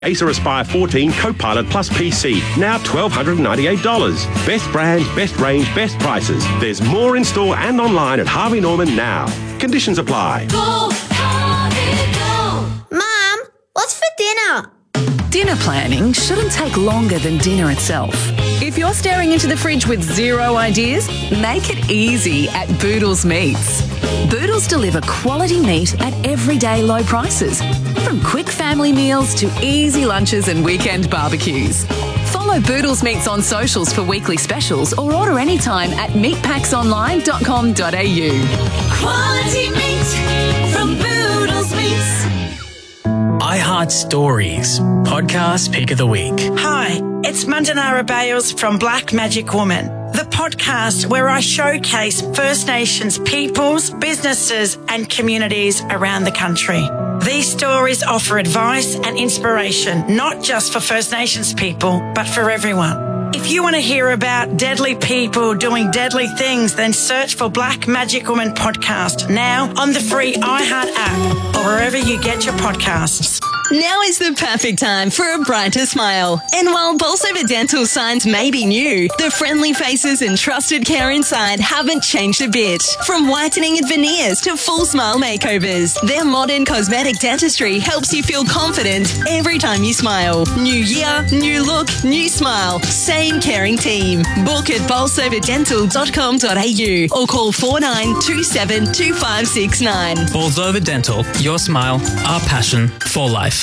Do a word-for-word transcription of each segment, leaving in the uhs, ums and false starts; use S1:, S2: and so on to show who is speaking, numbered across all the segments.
S1: Acer Aspire fourteen Copilot Plus P C, now one thousand two hundred ninety-eight dollars. Best brands, best range, best prices. There's more in store and online at Harvey Norman now. Conditions apply.
S2: Go, Harvey, go.
S3: Mum, what's for dinner?
S4: Dinner planning shouldn't take longer than dinner itself. If you're staring into the fridge with zero ideas, make it easy at Boodles Meats. Boodles deliver quality meat at everyday low prices, from quick family meals to easy lunches and weekend barbecues. Follow Boodles Meats on socials for weekly specials or order anytime at meat packs online dot com dot a u.
S2: Quality meat from Boodles Meats.
S5: iHeart Stories, podcast pick of the week.
S6: Hi, it's Mandanara Bales from Black Magic Woman, the podcast where I showcase First Nations peoples, businesses and communities around the country. These stories offer advice and inspiration, not just for First Nations people, but for everyone. If you want to hear about deadly people doing deadly things, then search for Black Magic Woman podcast now on the free iHeart app or wherever you get your podcasts.
S7: Now is the perfect time for a brighter smile. And while Bolsover Dental signs may be new, the friendly faces and trusted care inside haven't changed a bit. From whitening and veneers to full smile makeovers, their modern cosmetic dentistry helps you feel confident every time you smile. New year, new look, new smile. Same caring team. Book at bolsover dental dot com dot a u or call four nine two seven two five six nine.
S5: Bolsover Dental, your smile, our passion for life.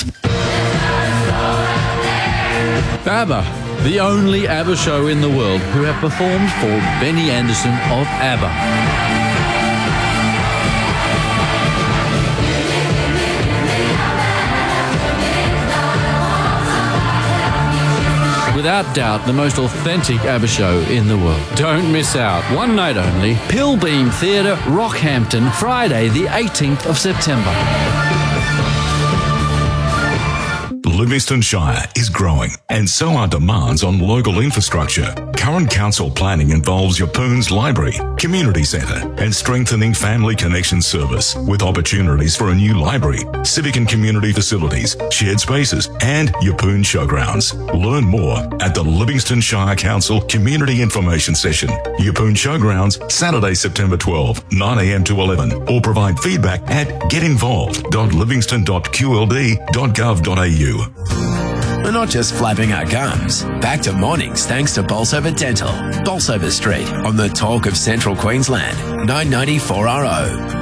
S8: ABBA, the only ABBA show in the world who have performed for Benny Andersson of ABBA. Without doubt, the most authentic ABBA show in the world. Don't miss out. One night only. Pilbeam Theatre, Rockhampton, Friday the eighteenth of September.
S9: Livingston Shire is growing, and so are demands on local infrastructure. Current council planning involves Yapoon's library, community centre, and strengthening family connection service, with opportunities for a new library, civic and community facilities, shared spaces, and Yapoon showgrounds. Learn more at the Livingston Shire Council Community Information Session. Yapoon Showgrounds, Saturday, September twelfth, nine a m to eleven, or provide feedback at get involved dot livingston dot q l d dot gov dot a u.
S10: We're not just flapping our gums. Back to mornings thanks to Bolsover Dental. Bolsover Street on the Talk of Central Queensland. nine ninety-four R O.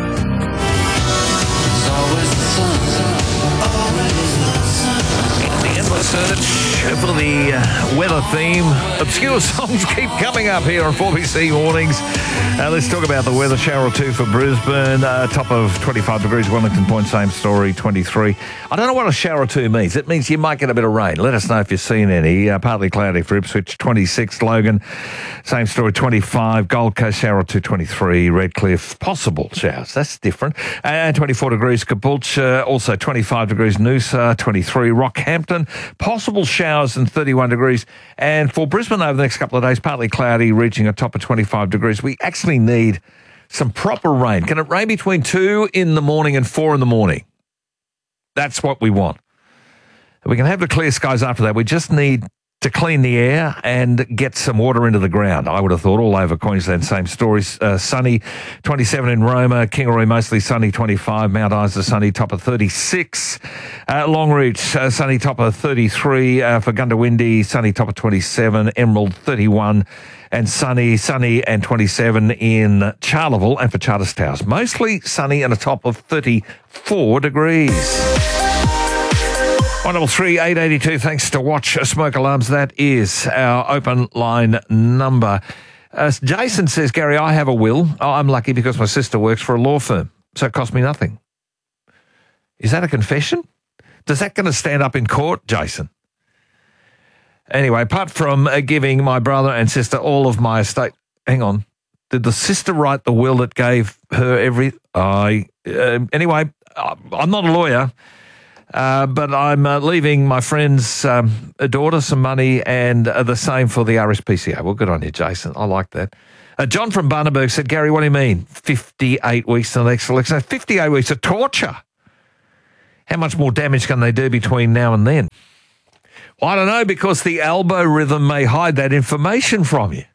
S11: For the uh, weather theme, obscure songs keep coming up here on four B C Mornings. Uh, let's talk about the weather. Shower or two for Brisbane, uh, top of twenty-five degrees. Wellington Point, same story, twenty-three. I don't know what a shower or two means. It means you might get a bit of rain. Let us know if you've seen any. Uh, partly cloudy for Ipswich, twenty-six. Logan, same story, twenty-five. Gold Coast, shower or two, twenty-three. Redcliffe, possible showers. That's different. And twenty-four degrees. Caboolture, also twenty-five degrees. Noosa, twenty-three. Rockhampton, possible showers and thirty-one degrees. And for Brisbane over the next couple of days, partly cloudy, reaching a top of twenty-five degrees. We actually need some proper rain. Can it rain between two in the morning and four in the morning? That's what we want. We can have the clear skies after that. We just need to clean the air and get some water into the ground. I would have thought all over Queensland, same stories. Uh, sunny, twenty-seven in Roma, Kingaroy mostly sunny, twenty-five, Mount Isa sunny, top of thirty-six. Uh, Longreach, uh, sunny, top of thirty-three. Uh, for Gundawindi, sunny, top of twenty-seven. Emerald, thirty-one. And sunny, sunny and twenty-seven in Charleville, and for Charters Towers, mostly sunny and a top of thirty-four degrees. one double three eight eight two, thanks to Watch Smoke Alarms. That is our open line number. Uh, Jason says, Gary, I have a will. Oh, I'm lucky because my sister works for a law firm, so it cost me nothing. Is that a confession? Does that going to stand up in court, Jason? Anyway, apart from uh, giving my brother and sister all of my estate, hang on, did the sister write the will that gave her every... I uh, Anyway, I'm not a lawyer. Uh, but I'm uh, leaving my friend's um, daughter some money, and uh, the same for the R S P C A. Well, good on you, Jason. I like that. Uh, John from Bundaberg said, Gary, what do you mean? fifty-eight weeks to the next election. fifty-eight weeks of torture. How much more damage can they do between now and then? Well, I don't know, because the elbow rhythm may hide that information from you.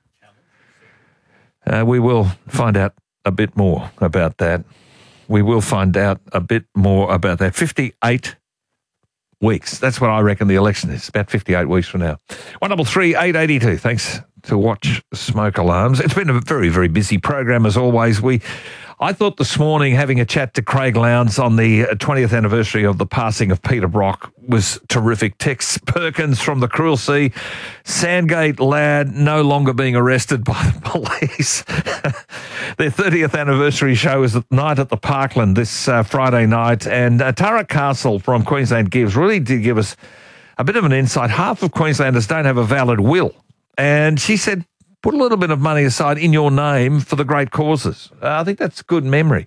S11: Uh, we will find out a bit more about that. We will find out a bit more about that. fifty-eight weeks. That's what I reckon the election is. About fifty-eight weeks from now. one double three eight eight two. Thanks to Watch Smoke Alarms. It's been a very, very busy program as always. We, I thought this morning having a chat to Craig Lowndes on the twentieth anniversary of the passing of Peter Brock was terrific. Tex Perkins from the Cruel Sea, Sandgate lad no longer being arrested by the police. Their thirtieth anniversary show is at night at the Parkland this uh, Friday night, and uh, Tara Castle from Queensland Gives really did give us a bit of an insight. Half of Queenslanders don't have a valid will, and she said, put a little bit of money aside in your name for the great causes. Uh, I think that's good memory.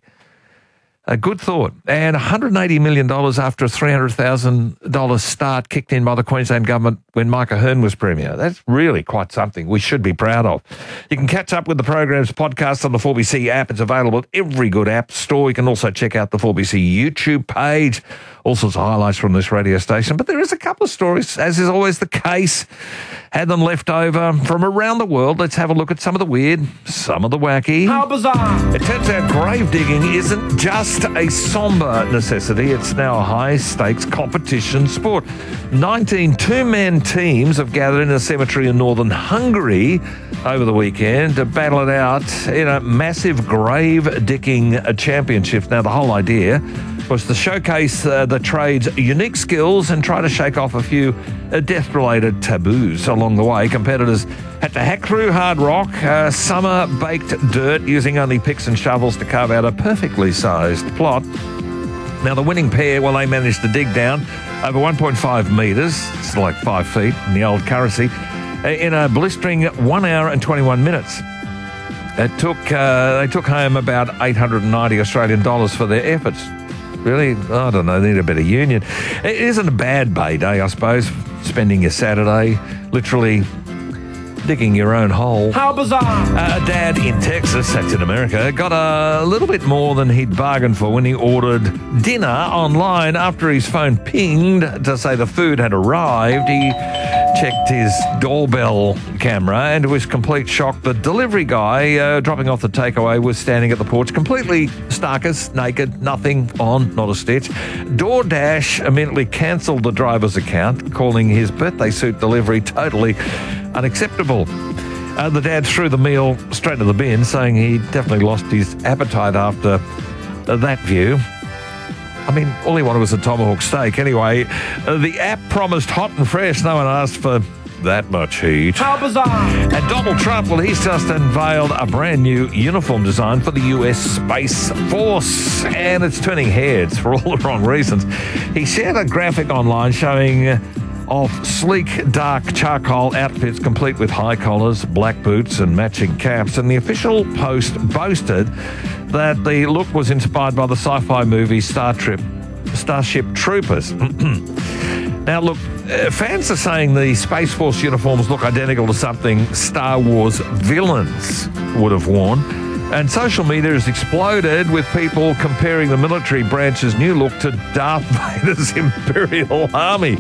S11: A good thought. And one hundred eighty million dollars after a three hundred thousand dollars start kicked in by the Queensland government when Micah Hearn was Premier. That's really quite something we should be proud of. You can catch up with the program's podcast on the four B C app. It's available at every good app store. You can also check out the four B C YouTube page. All sorts of highlights from this radio station. But there is a couple of stories, as is always the case. Had them left over from around the world. Let's have a look at some of the weird, some of the wacky.
S12: How bizarre!
S11: It turns out grave digging isn't just a sombre necessity. It's now a high-stakes competition sport. nineteen two-man teams have gathered in a cemetery in northern Hungary over the weekend to battle it out in a massive grave digging championship. Now, the whole idea was to showcase uh, the trade's unique skills and try to shake off a few uh, death-related taboos along the way. Competitors had to hack through hard rock, uh, summer-baked dirt, using only picks and shovels to carve out a perfectly sized plot. Now, the winning pair, well, they managed to dig down over one point five metres, it's like five feet in the old currency, in a blistering one hour and twenty-one minutes. It took, uh, they took home about eight hundred ninety Australian dollars for their efforts. Really? I don't know, they need a bit of union. It isn't a bad bay day, I suppose, spending your Saturday literally digging your own hole.
S12: How bizarre!
S11: Uh, a dad in Texas, that's in America, got a little bit more than he'd bargained for when he ordered dinner online after his phone pinged to say the food had arrived. He checked his doorbell camera, and to his complete shock, the delivery guy uh, dropping off the takeaway was standing at the porch, completely starkers, naked, nothing on, not a stitch. DoorDash immediately cancelled the driver's account, calling his birthday suit delivery totally unacceptable. Uh, the dad threw the meal straight to the bin, saying he definitely lost his appetite after uh, that view. I mean, all he wanted was a tomahawk steak. Anyway, uh, the app promised hot and fresh. No one asked for that much heat.
S12: How bizarre!
S11: And Donald Trump, well, he's just unveiled a brand new uniform design for the U S Space Force, and it's turning heads for all the wrong reasons. He shared a graphic online showing of sleek, dark charcoal outfits complete with high collars, black boots and matching caps, and the official post boasted that the look was inspired by the sci-fi movie Star Trip, Starship Troopers. Now, look, uh, fans are saying the Space Force uniforms look identical to something Star Wars villains would have worn, and social media has exploded with people comparing the military branch's new look to Darth Vader's Imperial Army.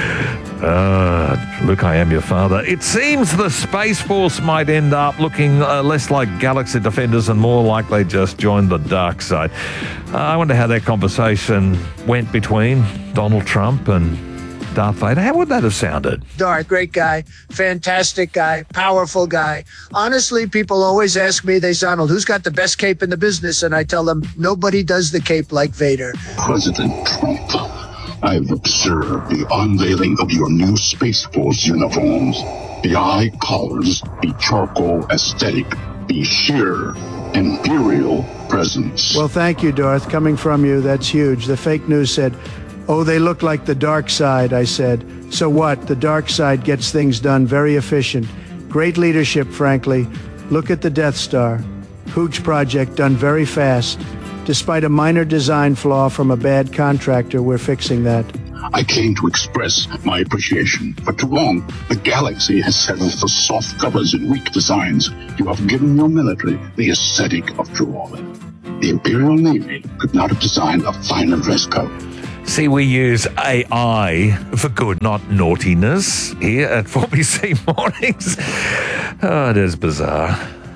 S11: Uh, Luke, I am your father. It seems the Space Force might end up looking uh, less like Galaxy Defenders and more like they just joined the dark side. Uh, I wonder how that conversation went between Donald Trump and Darth Vader. How would that have sounded?
S13: Darth, great guy, fantastic guy, powerful guy. Honestly, people always ask me, they say, Donald, who's got the best cape in the business? And I tell them, nobody does the cape like Vader.
S14: President Trump, I've observed the unveiling of your new Space Force uniforms. The high collars, the charcoal aesthetic, the sheer imperial presence.
S15: Well, thank you, Darth. Coming from you, that's huge. The fake news said, oh, they look like the dark side, I said. So what? The dark side gets things done, very efficient. Great leadership, frankly. Look at the Death Star. Hooch project done very fast. Despite a minor design flaw from a bad contractor, we're fixing that.
S14: I came to express my appreciation. For too long, the galaxy has settled for soft covers and weak designs. You have given your military the aesthetic of drawing. The Imperial Navy could not have designed a finer dress code.
S11: See, we use A I for good, not naughtiness, here at four B C Mornings. Oh, it is bizarre.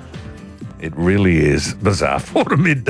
S11: It really is bizarre. Four to midday.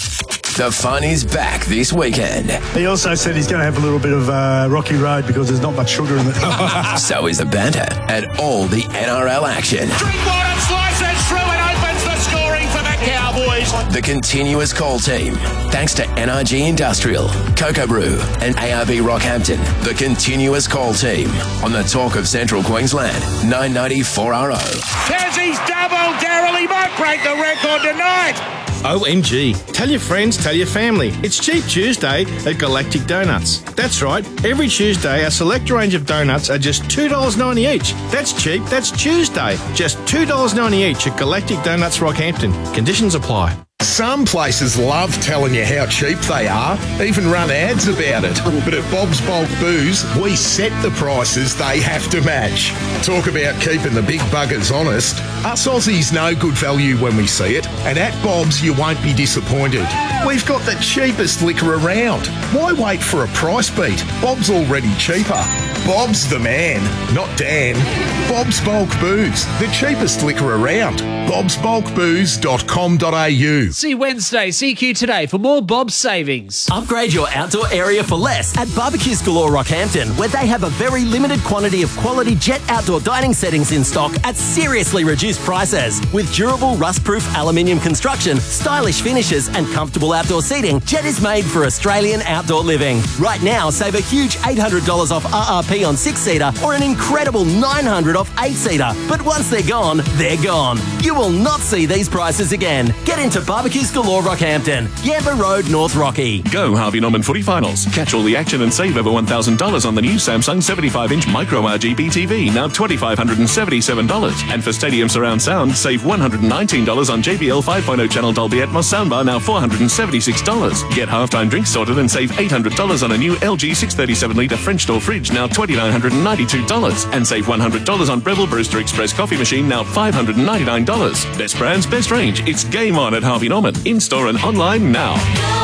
S10: The fun is back this weekend.
S12: He also said he's going to have a little bit of uh, rocky road because there's not much sugar in it.
S10: So is the banter and all the N R L action.
S16: Drinkwater slices through and opens the scoring for the Cowboys.
S10: The continuous call team. Thanks to N R G Industrial, Cocoa Brew and A R B Rockhampton. The continuous call team on the Talk of Central Queensland, nine ninety four R O.
S16: Tassie's double, Daryl. He might break the record tonight.
S17: O M G. Tell your friends, tell your family. It's Cheap Tuesday at Galactic Donuts. That's right. Every Tuesday, a select range of donuts are just two dollars ninety each. That's cheap. That's Tuesday. Just two dollars ninety each at Galactic Donuts Rockhampton. Conditions apply.
S18: Some places love telling you how cheap they are, even run ads about it. But at Bob's Bulk Booze, we set the prices they have to match. Talk about keeping the big buggers honest. Us Aussies know good value when we see it, and at Bob's you won't be disappointed. We've got the cheapest liquor around. Why wait for a price beat? Bob's already cheaper. Bob's the man, not Dan. Bob's Bulk Booze, the cheapest liquor around. bobs bulk booze dot com dot a u.
S19: See Wednesday, C Q today for more Bob's savings.
S20: Upgrade your outdoor area for less at Barbecues Galore Rockhampton, where they have a very limited quantity of quality Jet outdoor dining settings in stock at seriously reduced prices. With durable rust-proof aluminium construction, stylish finishes and comfortable outdoor seating, Jet is made for Australian outdoor living. Right now, save a huge eight hundred dollars off R R P on six-seater or an incredible nine hundred dollars off eight-seater. But once they're gone, they're gone. You will not see these prices again. Get into Barbecues Galore Rockhampton, Yamba Road, North Rocky.
S21: Go Harvey Norman Footy Finals. Catch all the action and save over one thousand dollars on the new Samsung seventy-five inch Micro R G B T V, now two thousand five hundred seventy-seven dollars. And for Stadium Surround Sound, save one hundred nineteen dollars on J B L five point oh channel Dolby Atmos soundbar, now four hundred seventy-six dollars. Get halftime drinks sorted and save eight hundred dollars on a new L G six thirty-seven litre French door fridge, now two thousand nine hundred ninety-two dollars. And save one hundred dollars on Breville Brewster Express coffee machine, now five hundred ninety-nine dollars. Best brands, best range. It's game on at Harvey Norman. In-store and online now.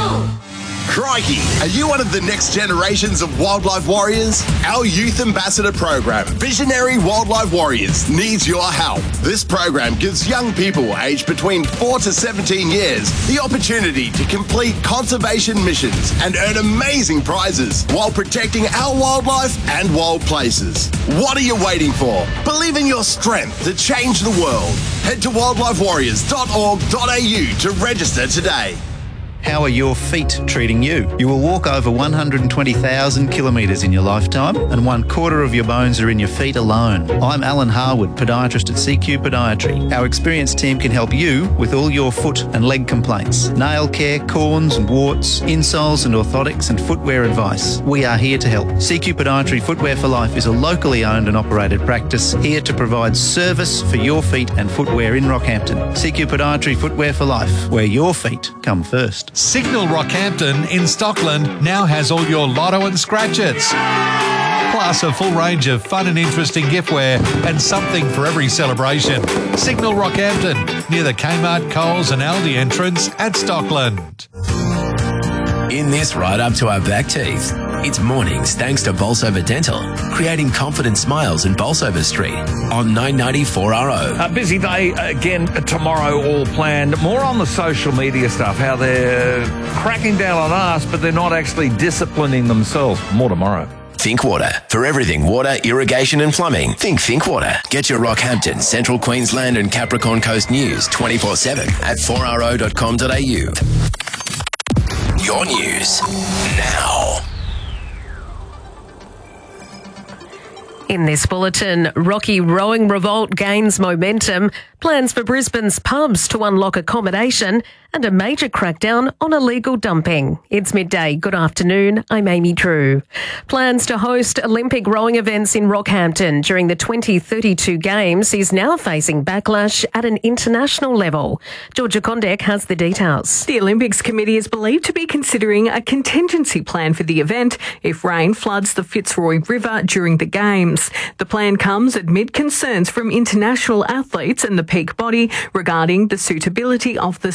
S22: Crikey! Are you one of the next generations of wildlife warriors? Our youth ambassador program, Visionary Wildlife Warriors, needs your help. This program gives young people aged between four to seventeen years the opportunity to complete conservation missions and earn amazing prizes while protecting our wildlife and wild places. What are you waiting for? Believe in your strength to change the world. Head to wildlife warriors dot org dot a u to register today.
S23: How are your feet treating you? You will walk over one hundred twenty thousand kilometres in your lifetime, and one quarter of your bones are in your feet alone. I'm Alan Harwood, podiatrist at C Q Podiatry. Our experienced team can help you with all your foot and leg complaints, nail care, corns and warts, insoles and orthotics and footwear advice. We are here to help. C Q Podiatry Footwear for Life is a locally owned and operated practice here to provide service for your feet and footwear in Rockhampton. C Q Podiatry Footwear for Life, where your feet come first.
S24: Signal Rockhampton in Stockland now has all your lotto and scratchers. Plus a full range of fun and interesting giftware and something for every celebration. Signal Rockhampton, near the Kmart, Coles and Aldi entrance at Stockland.
S10: In this right up to our back teeth, it's mornings thanks to Bolsover Dental, creating confident smiles in Bolsover Street on nine ninety-four R O.
S11: A busy day again tomorrow, all planned. More on the social media stuff, how they're cracking down on us, but they're not actually disciplining themselves. More tomorrow.
S10: Think Water. For everything water, irrigation and plumbing, think Think Water. Get your Rockhampton, Central Queensland and Capricorn Coast news twenty-four seven at four r o dot com dot a u. Your news now.
S25: In this bulletin, Rocky Rowing Revolt gains momentum, plans for Brisbane's pubs to unlock accommodation, and a major crackdown on illegal dumping. It's midday. Good afternoon. I'm Amy Drew. Plans to host Olympic rowing events in Rockhampton during the twenty thirty-two Games is now facing backlash at an international level. Georgia Kondek has the details.
S26: The Olympics Committee is believed to be considering a contingency plan for the event if rain floods the Fitzroy River during the Games. The plan comes amid concerns from international athletes and the peak body regarding the suitability of the site.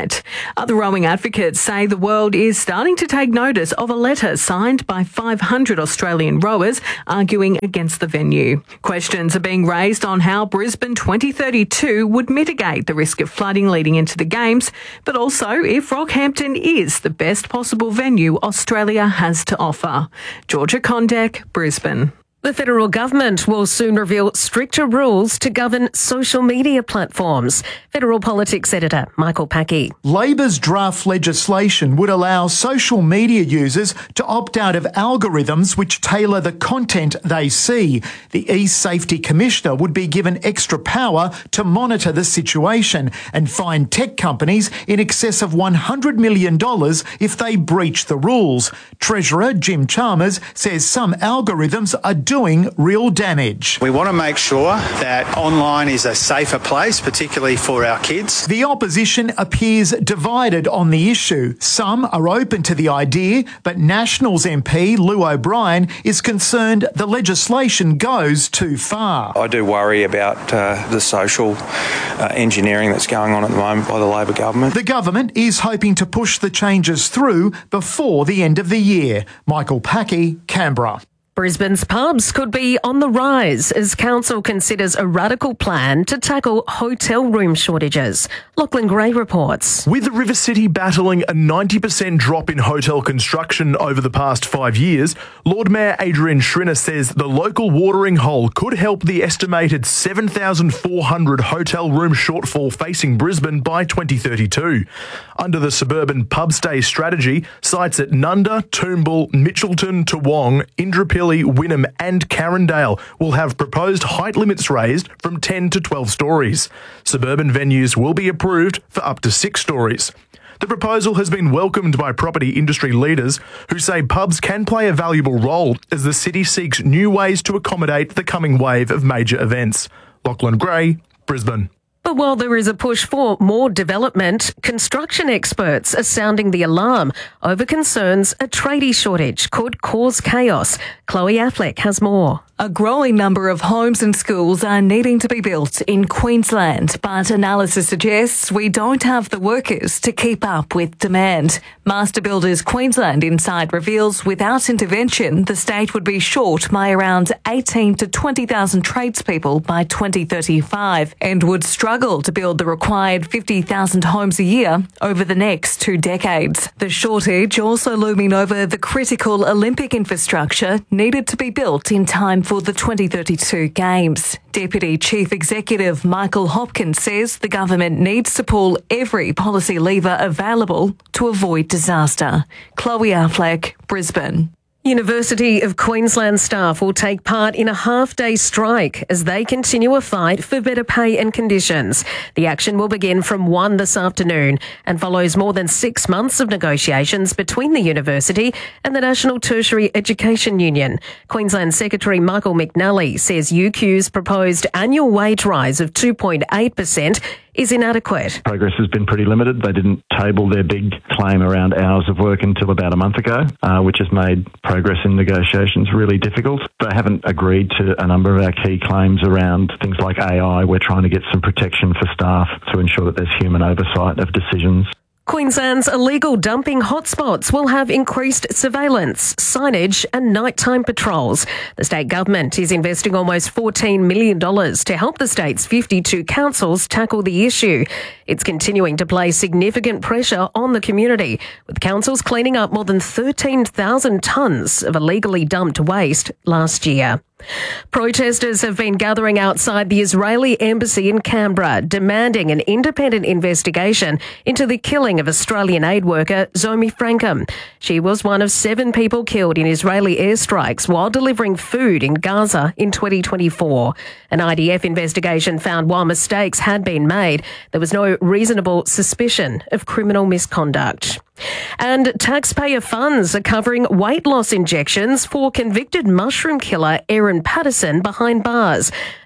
S26: night. Other rowing advocates say the world is starting to take notice of a letter signed by five hundred Australian rowers arguing against the venue. Questions are being raised on how Brisbane twenty thirty-two would mitigate the risk of flooding leading into the Games, but also if Rockhampton is the best possible venue Australia has to offer. Georgia Condek, Brisbane.
S25: The federal government will soon reveal stricter rules to govern social media platforms. Federal Politics Editor Michael Packey.
S1: Labor's draft legislation would allow social media users to opt out of algorithms which tailor the content they see. The e-Safety Commissioner would be given extra power to monitor the situation and fine tech companies in excess of one hundred million dollars if they breach the rules. Treasurer Jim Chalmers says some algorithms are doing real damage.
S2: We want to make sure that online is a safer place, particularly for our kids.
S1: The opposition appears divided on the issue. Some are open to the idea, but Nationals M P Lou O'Brien is concerned the legislation goes too far.
S3: I do worry about uh, the social uh, engineering that's going on at the moment by the Labor government.
S1: The government is hoping to push the changes through before the end of the year. Michael Packey, Canberra.
S25: Brisbane's pubs could be on the rise as council considers a radical plan to tackle hotel room shortages. Lachlan Gray reports.
S4: With the River City battling a ninety percent drop in hotel construction over the past five years, Lord Mayor Adrian Schrinner says the local watering hole could help the estimated seven thousand four hundred hotel room shortfall facing Brisbane by twenty thirty-two. Under the suburban pub stay strategy, sites at Nunda, Toombul, Mitchelton, Toowong, Indooroopilly, Wynnum and Carindale will have proposed height limits raised from ten to twelve stories. Suburban venues will be approved for up to six stories. The proposal has been welcomed by property industry leaders who say pubs can play a valuable role as the city seeks new ways to accommodate the coming wave of major events. Lachlan Gray, Brisbane.
S25: But while there is a push for more development, construction experts are sounding the alarm over concerns a tradie shortage could cause chaos. Chloe Affleck has more.
S26: A growing number of homes and schools are needing to be built in Queensland, but analysis suggests we don't have the workers to keep up with demand. Master Builders Queensland Insight reveals without intervention, the state would be short by around eighteen to twenty thousand tradespeople by twenty thirty-five and would struggle to build the required fifty thousand homes a year over the next two decades. The shortage also looming over the critical Olympic infrastructure needed to be built in time for the twenty thirty-two Games. Deputy Chief Executive Michael Hopkins says the government needs to pull every policy lever available to avoid disaster. Chloe Affleck, Brisbane.
S25: University of Queensland staff will take part in a half-day strike as they continue a fight for better pay and conditions. The action will begin from one this afternoon and follows more than six months of negotiations between the university and the National Tertiary Education Union. Queensland Secretary Michael McNally says U Q's proposed annual wage rise of two point eight percent is inadequate.
S6: Progress has been pretty limited. They didn't table their big claim around hours of work until about a month ago, uh, which has made progress in negotiations really difficult. They haven't agreed to a number of our key claims around things like A I. We're trying to get some protection for staff to ensure that there's human oversight of decisions.
S25: Queensland's illegal dumping hotspots will have increased surveillance, signage and nighttime patrols. The state government is investing almost fourteen million dollars to help the state's fifty-two councils tackle the issue. It's continuing to place significant pressure on the community, with councils cleaning up more than thirteen thousand tonnes of illegally dumped waste last year. Protesters have been gathering outside the Israeli embassy in Canberra, demanding an independent investigation into the killing of Australian aid worker Zomi Frankham. She was one of seven people killed in Israeli airstrikes while delivering food in Gaza in twenty twenty-four. An I D F investigation found while mistakes had been made, there was no reasonable suspicion of criminal misconduct. And taxpayer funds are covering weight loss injections for convicted mushroom killer Aaron Patterson behind bars.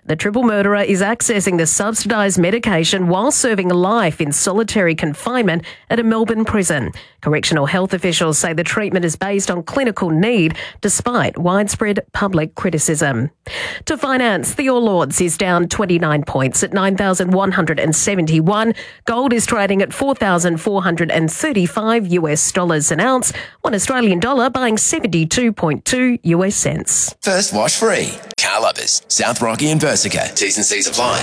S25: The triple murderer is accessing the subsidised medication while serving life in solitary confinement at a Melbourne prison. Correctional health officials say the treatment is based on clinical need despite widespread public criticism. To finance, the All Ords is down twenty-nine points at nine thousand one hundred seventy-one. Gold is trading at four thousand four hundred thirty-five US dollars an ounce. One Australian dollar buying seventy-two point two US cents.
S10: First wash free. Car Lovers, South Rocky and Versica. T's and C's apply.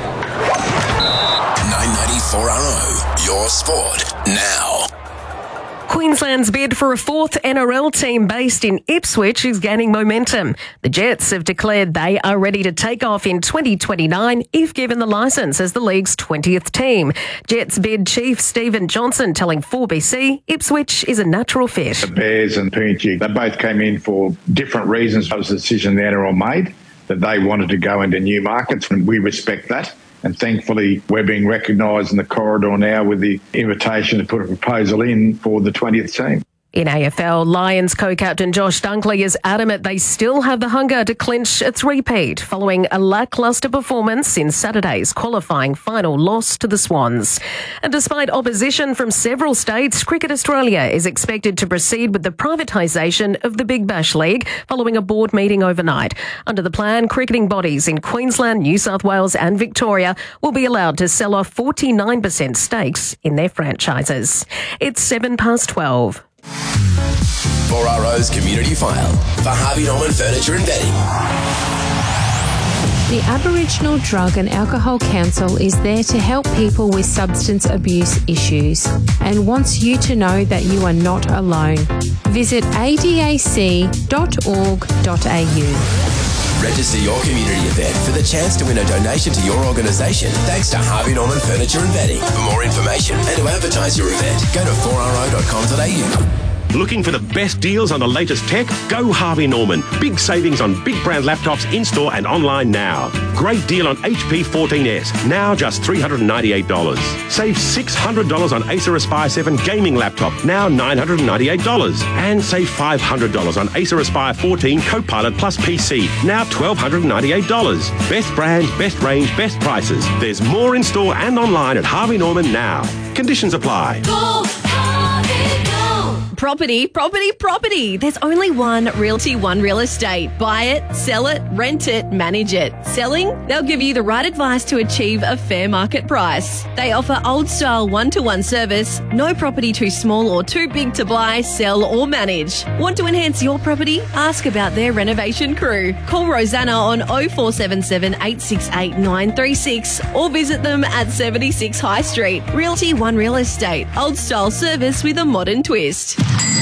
S10: nine ninety-four R O, your sport now.
S25: Queensland's bid for a fourth N R L team based in Ipswich is gaining momentum. The Jets have declared they are ready to take off in twenty twenty-nine if given the licence as the league's twentieth team. Jets bid chief Stephen Johnson telling four B C Ipswich is a natural fit.
S5: The Bears and P N G, they both came in for different reasons. It was a decision the N R L made that they wanted to go into new markets, and we respect that. And thankfully, we're being recognised in the corridor now with the invitation to put a proposal in for the twentieth team.
S25: In A F L, Lions co-captain Josh Dunkley is adamant they still have the hunger to clinch a three-peat following a lacklustre performance in Saturday's qualifying final loss to the Swans. And despite opposition from several states, Cricket Australia is expected to proceed with the privatisation of the Big Bash League following a board meeting overnight. Under the plan, cricketing bodies in Queensland, New South Wales and Victoria will be allowed to sell off forty-nine percent stakes in their franchises. It's seven past twelve.
S10: four R O's Community File for Harvey Norman Furniture and Bedding.
S7: The Aboriginal Drug and Alcohol Council is there to help people with substance abuse issues and wants you to know that you are not alone. Visit a d a c dot org dot a u.
S10: Register your community event for the chance to win a donation to your organisation thanks to Harvey Norman Furniture and Bedding. For more information and to advertise your event, go to four r o dot com dot a u.
S8: Looking for the best deals on the latest tech? Go Harvey Norman. Big savings on big brand laptops in-store and online now. Great deal on H P fourteen S, now just three hundred ninety-eight dollars. Save six hundred dollars on Acer Aspire seven gaming laptop, now nine hundred ninety-eight dollars. And save five hundred dollars on Acer Aspire fourteen Copilot Plus P C, now one thousand two hundred ninety-eight dollars. Best brands, best range, best prices. There's more in-store and online at Harvey Norman now. Conditions apply.
S9: Go Harvey, go! Property, property, property. There's only one Realty One Real Estate. Buy it, sell it, rent it, manage it. Selling? They'll give you the right advice to achieve a fair market price. They offer old-style one-to-one service. No property too small or too big to buy, sell or manage. Want to enhance your property? Ask about their renovation crew. Call Rosanna on oh four seven seven, eight six eight, nine three six or visit them at seventy-six High Street. Realty One Real Estate. Old-style service with a modern twist.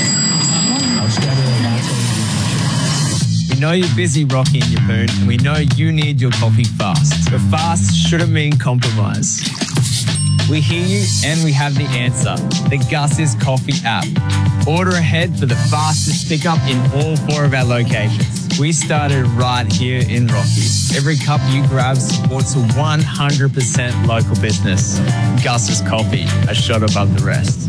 S13: We know you're busy, Rocky and Yeppoon, and we know you need your coffee fast. But fast shouldn't mean compromise. We hear you and we have the answer. The Gus's Coffee app. Order ahead for the fastest pickup in all four of our locations. We started right here in Rocky. Every cup you grab supports a one hundred percent local business. Gus's Coffee, a shot above the rest.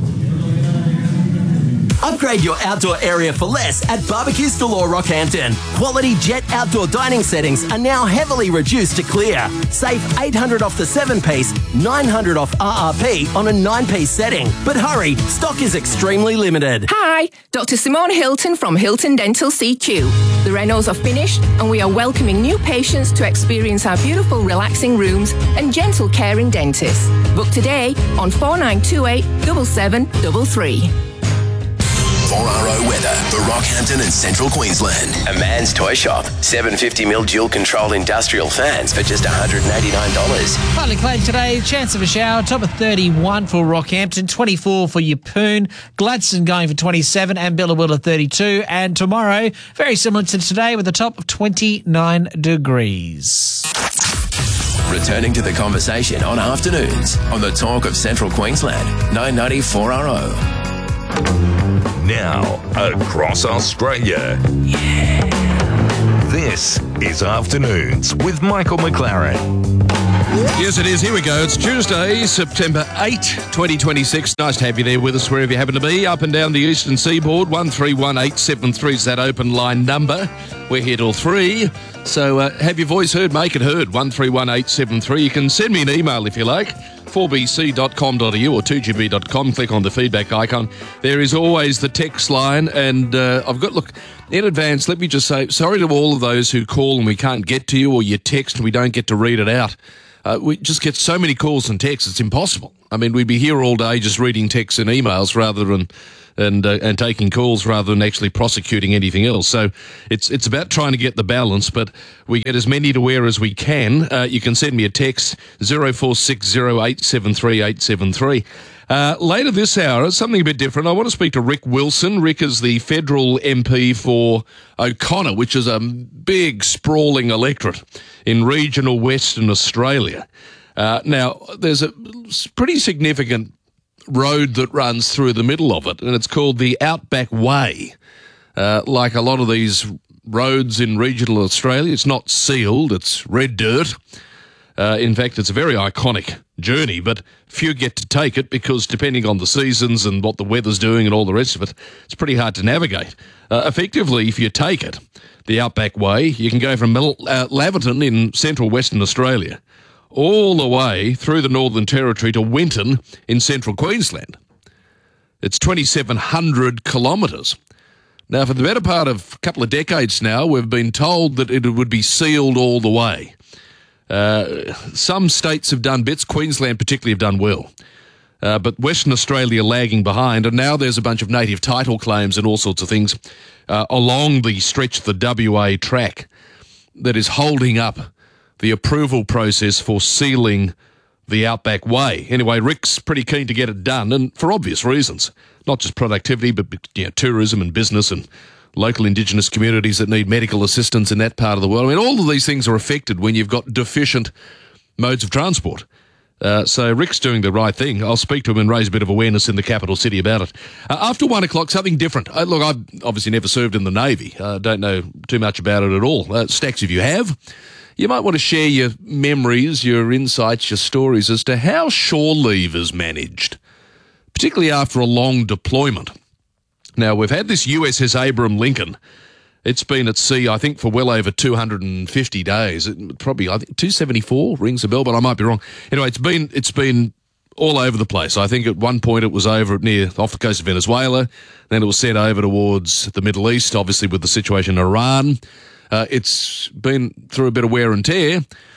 S20: Upgrade your outdoor area for less at Barbecues Galore Rockhampton. Quality Jet outdoor dining settings are now heavily reduced to clear. Save eight hundred dollars off the seven-piece, nine hundred dollars off R R P on a nine-piece setting. But hurry, stock is extremely limited.
S15: Hi, Doctor Simone Hilton from Hilton Dental C Q. The renos are finished and we are welcoming new patients to experience our beautiful relaxing rooms and gentle caring dentists. Book today on four nine two eight, seven seven three three.
S10: four R O weather for Rockhampton and Central Queensland. A man's toy shop. seven hundred fifty mil dual control industrial fans for just one hundred eighty-nine dollars.
S19: Partly cloudy today, chance of a shower, top of thirty-one for Rockhampton, twenty-four for Yeppoon, Gladstone going for twenty-seven and Billawilla thirty-two, and tomorrow, very similar to today with a top of twenty-nine degrees.
S10: Returning to the conversation on afternoons on the Talk of Central Queensland, nine ninety-four R O.
S27: Now, across Australia.
S10: Yeah.
S12: This is Afternoons with Michael McLaren.
S14: Yes, it is. Here we go. It's Tuesday, September eighth, twenty twenty-six. Nice to have you there with us wherever you happen to be. Up and down the eastern seaboard, one three one eight seven three is that open line number. We're here till three. So uh, have your voice heard, make it heard, one three one eight seven three. You can send me an email if you like, four b c dot com dot a u or two g b dot com. Click on the feedback icon. There is always the text line, and uh, I've got, look, in advance, let me just say, sorry to all of those who call and we can't get to you, or you text and we don't get to read it out. Uh, we just get so many calls and texts, it's impossible. I mean, we'd be here all day just reading texts and emails rather than and uh, and taking calls rather than actually prosecuting anything else. So it's it's about trying to get the balance, but we get as many to wear as we can. Uh, you can send me a text, zero four six zero eight seven three eight seven three. Uh, later this hour, something a bit different. I want to speak to Rick Wilson. Rick is the federal M P for O'Connor, which is a big, sprawling electorate in regional Western Australia. Uh, now, there's a pretty significant road that runs through the middle of it, and it's called the Outback Way. Uh, like a lot of these roads in regional Australia, it's not sealed, it's red dirt. Uh, in fact, it's a very iconic journey, but few get to take it because depending on the seasons and what the weather's doing and all the rest of it, it's pretty hard to navigate. Uh, effectively, if you take it, the Outback Way, you can go from Mel- uh, Laverton in central Western Australia all the way through the Northern Territory to Winton in central Queensland. It's twenty-seven hundred kilometres. Now, for the better part of a couple of decades now, we've been told that it would be sealed all the way. Uh, some states have done bits, Queensland particularly have done well. Uh, but Western Australia lagging behind, and now there's a bunch of native title claims and all sorts of things uh, along the stretch of the W A track that is holding up the approval process for sealing the Outback Way. Anyway, Rick's pretty keen to get it done, and for obvious reasons. Not just productivity, but you know, tourism and business and local Indigenous communities that need medical assistance in that part of the world. I mean, all of these things are affected when you've got deficient modes of transport. Uh, so Rick's doing the right thing. I'll speak to him and raise a bit of awareness in the capital city about it. Uh, after one o'clock, something different. Uh, look, I've obviously never served in the Navy. I uh, don't know too much about it at all. Uh, Stacks, if you have, you might want to share your memories, your insights, your stories as to how shore leave is managed, particularly after a long deployment. Now, we've had this U S S Abraham Lincoln. It's been at sea, I think, for well over two hundred fifty days. It, probably, I think, two seventy-four rings a bell, but I might be wrong. Anyway, it's been it's been all over the place. I think at one point it was over near off the coast of Venezuela. Then it was sent over towards the Middle East, obviously with the situation in Iran. Uh, it's been through a bit of wear and tear.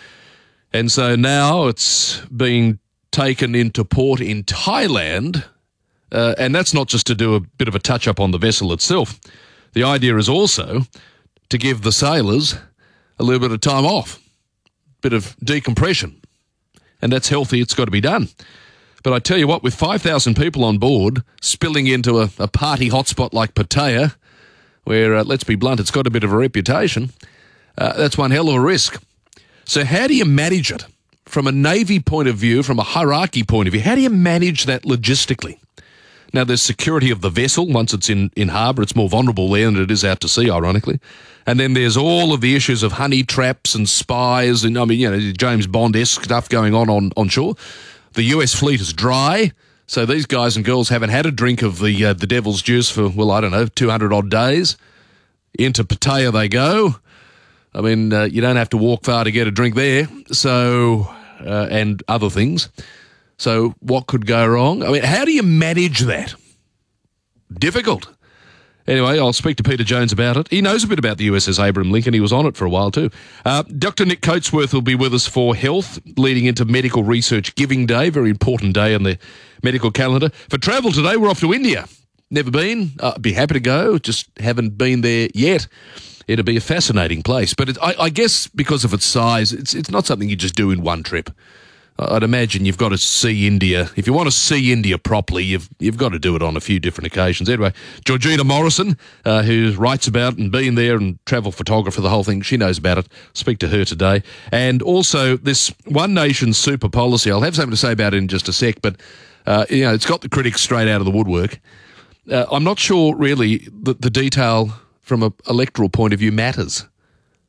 S14: And so now it's being taken into port in Thailand. Uh, and that's not just to do a bit of a touch-up on the vessel itself. The idea is also to give the sailors a little bit of time off, a bit of decompression. And that's healthy, it's got to be done. But I tell you what, with five thousand people on board, spilling into a, a party hotspot like Pattaya, where, uh, let's be blunt, it's got a bit of a reputation, uh, that's one hell of a risk. So how do you manage it? From a Navy point of view, from a hierarchy point of view, how do you manage that logistically? Now, there's security of the vessel. Once it's in, in harbour, it's more vulnerable there than it is out to sea, ironically. And then there's all of the issues of honey traps and spies and, I mean, you know, James Bond-esque stuff going on, on on shore. The U S fleet is dry, so these guys and girls haven't had a drink of the uh, the devil's juice for, well, I don't know, two hundred odd days. Into Pattaya they go. I mean, uh, you don't have to walk far to get a drink there, so, uh, and other things. So what could go wrong? I mean, how do you manage that? Difficult. Anyway, I'll speak to Peter Jones about it. He knows a bit about the U S S Abraham Lincoln. He was on it for a while too. Uh, Doctor Nick Coatsworth will be with us for health, leading into Medical Research Giving Day, very important day on the medical calendar. For travel today, we're off to India. Never been. Uh, I'd be happy to go, just haven't been there yet. It'd be a fascinating place. But it, I, I guess because of its size, it's it's not something you just do in one trip. I'd imagine you've got to see India. If you want to see India properly, you've you've got to do it on a few different occasions. Anyway, Georgina Morrison, uh, who writes about and been there and travel photographer, the whole thing, she knows about it. Speak to her today. And also this One Nation super policy, I'll have something to say about it in just a sec, but uh, you know, it's got the critics straight out of the woodwork. Uh, I'm not sure really that the detail from an electoral point of view matters.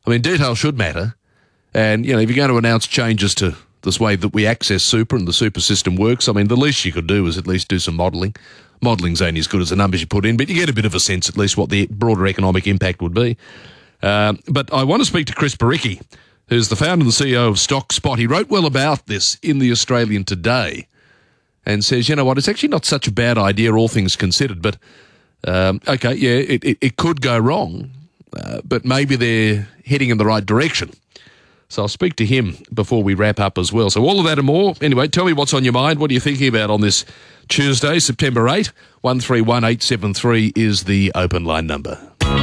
S14: I mean, detail should matter. And, you know, if you're going to announce changes to this way that we access super and the super system works, I mean, the least you could do is at least do some modelling. Modelling's only as good as the numbers you put in, but you get a bit of a sense at least what the broader economic impact would be. Uh, but I want to speak to Chris Baricki, who's the founder and the C E O of StockSpot. He wrote well about this in the Australian today and says, you know what, it's actually not such a bad idea, all things considered, but, um, okay, yeah, it, it, it could go wrong, uh, but maybe they're heading in the right direction. So I'll speak to him before we wrap up as well. So all of that and more. Anyway, tell me what's on your mind. What are you thinking about on this Tuesday, September eighth? one three one eight seven three is the open line number.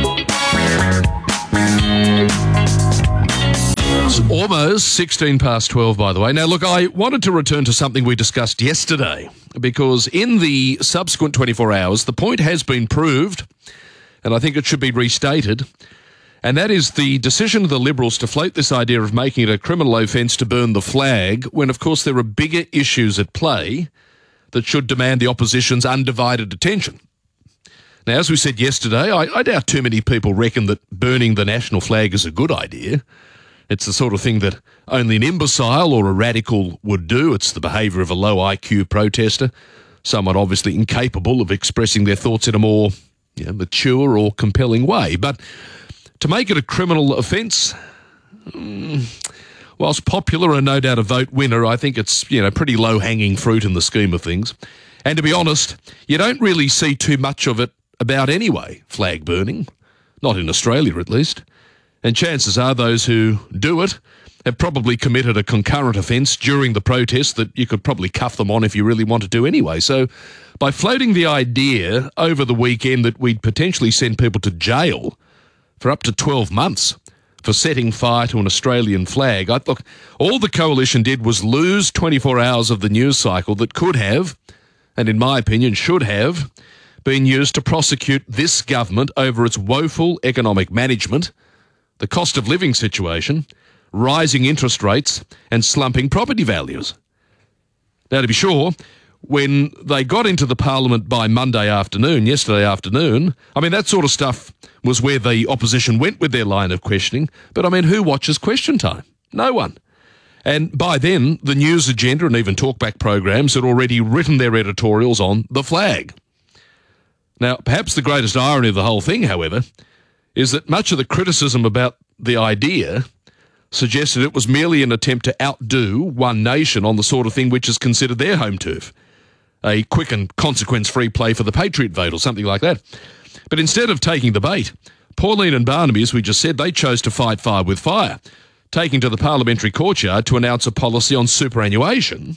S14: It's almost sixteen past twelve, by the way. Now, look, I wanted to return to something we discussed yesterday because in the subsequent twenty-four hours, the point has been proved, and I think it should be restated, and that is the decision of the Liberals to float this idea of making it a criminal offence to burn the flag when, of course, there are bigger issues at play that should demand the opposition's undivided attention. Now, as we said yesterday, I, I doubt too many people reckon that burning the national flag is a good idea. It's the sort of thing that only an imbecile or a radical would do. It's the behaviour of a low I Q protester, someone obviously incapable of expressing their thoughts in a more you know, mature or compelling way. But to make it a criminal offence, mm, whilst popular and no doubt a vote winner, I think it's you know pretty low-hanging fruit in the scheme of things. And to be honest, you don't really see too much of it about anyway, flag burning, not in Australia at least. And chances are those who do it have probably committed a concurrent offence during the protest that you could probably cuff them on if you really wanted to anyway. So by floating the idea over the weekend that we'd potentially send people to jail for up to twelve months for setting fire to an Australian flag, I look, all the coalition did was lose twenty-four hours of the news cycle that could have, and in my opinion should have, been used to prosecute this government over its woeful economic management, the cost of living situation, rising interest rates, and slumping property values. Now, to be sure, when they got into the Parliament by Monday afternoon, yesterday afternoon, I mean, that sort of stuff was where the opposition went with their line of questioning. But, I mean, who watches Question Time? No one. And by then, the news agenda and even talkback programs had already written their editorials on the flag. Now, perhaps the greatest irony of the whole thing, however, is that much of the criticism about the idea suggested it was merely an attempt to outdo One Nation on the sort of thing which is considered their home turf, a quick and consequence-free play for the Patriot vote or something like that. But instead of taking the bait, Pauline and Barnaby, as we just said, they chose to fight fire with fire, taking to the parliamentary courtyard to announce a policy on superannuation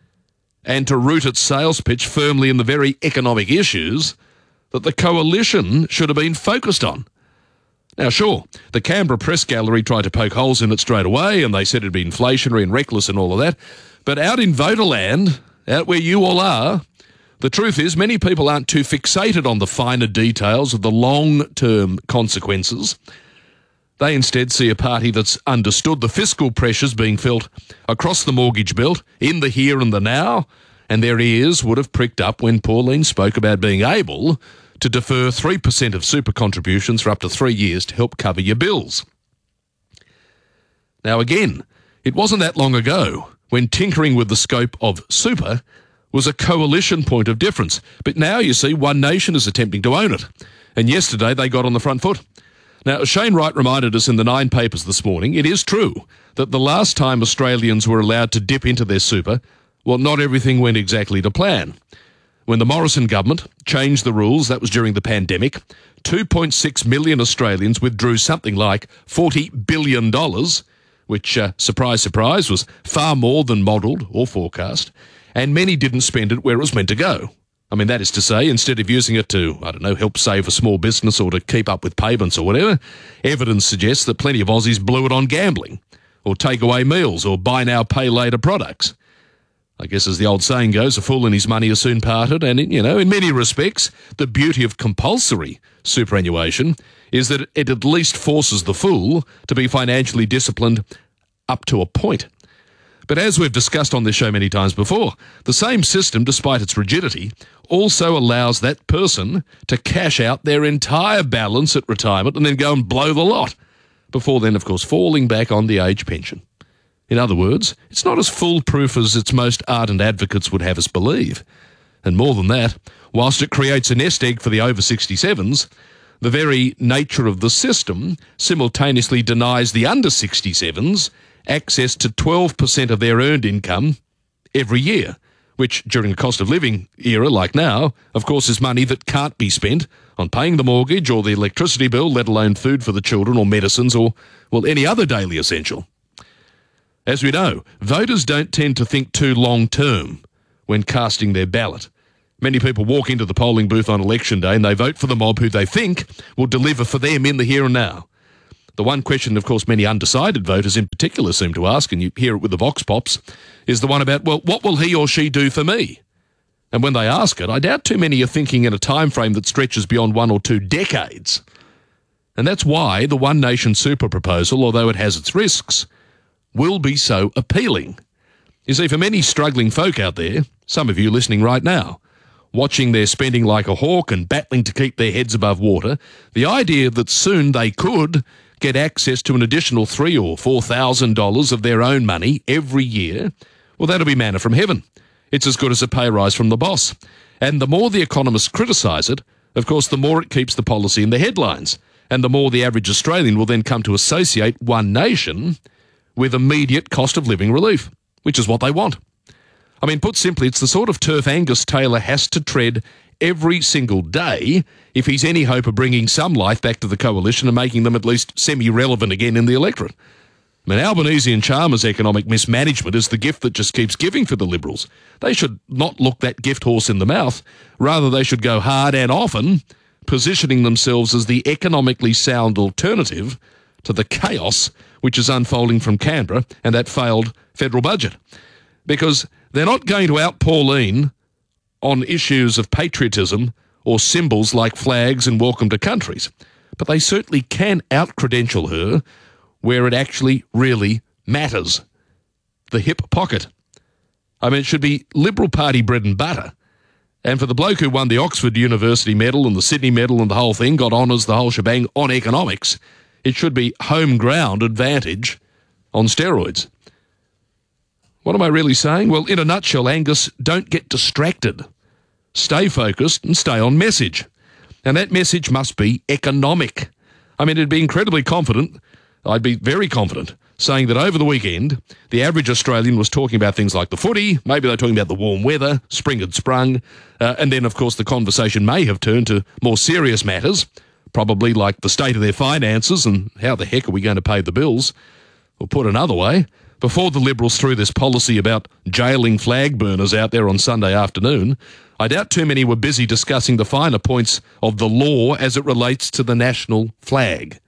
S14: and to root its sales pitch firmly in the very economic issues that the coalition should have been focused on. Now, sure, the Canberra Press Gallery tried to poke holes in it straight away, and they said it'd be inflationary and reckless and all of that. But out in voterland, out where you all are, the truth is many people aren't too fixated on the finer details of the long-term consequences. They instead see a party that's understood the fiscal pressures being felt across the mortgage belt, in the here and the now, and their ears would have pricked up when Pauline spoke about being able to defer three percent of super contributions for up to three years to help cover your bills. Now again, it wasn't that long ago when tinkering with the scope of super was a coalition point of difference. But now you see One Nation is attempting to own it. And yesterday they got on the front foot. Now, Shane Wright reminded us in the Nine papers this morning, it is true that the last time Australians were allowed to dip into their super, well, not everything went exactly to plan. When the Morrison government changed the rules, that was during the pandemic, two point six million Australians withdrew something like forty billion dollars, which, uh, surprise, surprise, was far more than modelled or forecast, and many didn't spend it where it was meant to go. I mean, that is to say, instead of using it to, I don't know, help save a small business or to keep up with payments or whatever, evidence suggests that plenty of Aussies blew it on gambling or takeaway meals or buy now, pay later products. I guess as the old saying goes, a fool and his money are soon parted, and, you know, in many respects, the beauty of compulsory superannuation is that it at least forces the fool to be financially disciplined up to a point. But as we've discussed on this show many times before, the same system, despite its rigidity, also allows that person to cash out their entire balance at retirement and then go and blow the lot. before then, of course, falling back on the age pension. In other words, it's not as foolproof as its most ardent advocates would have us believe. And more than that, whilst it creates a nest egg for the over sixty-sevens, the very nature of the system simultaneously denies the under sixty-sevens access to twelve percent of their earned income every year, which during a cost of living era like now, of course, is money that can't be spent on paying the mortgage or the electricity bill, let alone food for the children or medicines or, well, any other daily essential. As we know, voters don't tend to think too long-term when casting their ballot. Many people walk into the polling booth on election day and they vote for the mob who they think will deliver for them in the here and now. The one question, of course, many undecided voters in particular seem to ask, and you hear it with the Vox Pops, is the one about, well, what will he or she do for me? And when they ask it, I doubt too many are thinking in a time frame that stretches beyond one or two decades. And that's why the One Nation Super proposal, although it has its risks, will be so appealing. You see, for many struggling folk out there, some of you listening right now, watching their spending like a hawk and battling to keep their heads above water, the idea that soon they could get access to an additional three or four thousand dollars of their own money every year, well, that'll be manna from heaven. It's as good as a pay rise from the boss. And the more the economists criticise it, of course, the more it keeps the policy in the headlines, and the more the average Australian will then come to associate One Nation with immediate cost of living relief, which is what they want. I mean, put simply, it's the sort of turf Angus Taylor has to tread every single day if he's any hope of bringing some life back to the coalition and making them at least semi-relevant again in the electorate. I mean, Albanese and Chalmers' economic mismanagement is the gift that just keeps giving for the Liberals. They should not look that gift horse in the mouth. Rather, they should go hard and often, positioning themselves as the economically sound alternative to the chaos which is unfolding from Canberra and that failed federal budget. Because they're not going to out Pauline on issues of patriotism or symbols like flags and welcome to countries, but they certainly can out-credential her where it actually really matters. The hip pocket. I mean, it should be Liberal Party bread and butter. And for the bloke who won the Oxford University medal and the Sydney medal and the whole thing, got honours, the whole shebang on economics, it should be home ground advantage on steroids. What am I really saying? Well, in a nutshell, Angus, don't get distracted. Stay focused and stay on message. And that message must be economic. I mean, it'd be incredibly confident, I'd be very confident, saying that over the weekend, the average Australian was talking about things like the footy, maybe they're talking about the warm weather, spring had sprung, uh, and then, of course, the conversation may have turned to more serious matters, probably like the state of their finances and how the heck are we going to pay the bills. Or put another way, before the Liberals threw this policy about jailing flag burners out there on Sunday afternoon, I doubt too many were busy discussing the finer points of the law as it relates to the national flag.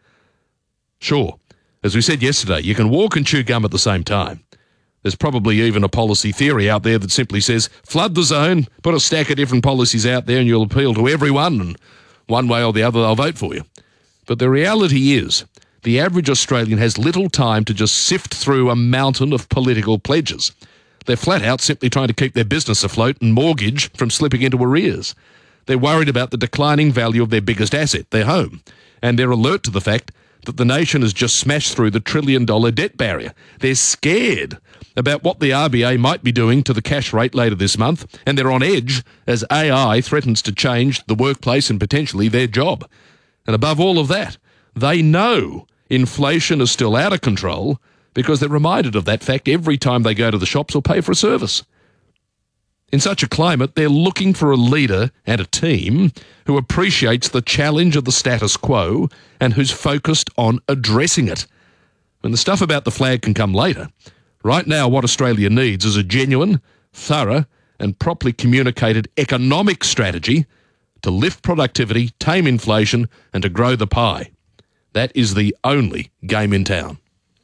S14: Sure, as we said yesterday, you can walk and chew gum at the same time. There's probably even a policy theory out there that simply says, flood the zone, put a stack of different policies out there and you'll appeal to everyone, and one way or the other they'll vote for you. But the reality is, the average Australian has little time to just sift through a mountain of political pledges. They're flat out simply trying to keep their business afloat and mortgage from slipping into arrears. They're worried about the declining value of their biggest asset, their home, and they're alert to the fact that the nation has just smashed through the trillion-dollar debt barrier. They're scared about what the R B A might be doing to the cash rate later this month, and they're on edge as A I threatens to change the workplace and potentially their job. And above all of that, they know inflation is still out of control because they're reminded of that fact every time they go to the shops or pay for a service. In such a climate, they're looking for a leader and a team who appreciates the challenge of the status quo and who's focused on addressing it. When the stuff about the flag can come later, right now what Australia needs is a genuine, thorough and properly communicated economic strategy to lift productivity, tame inflation and to grow the pie. That is the only game in town.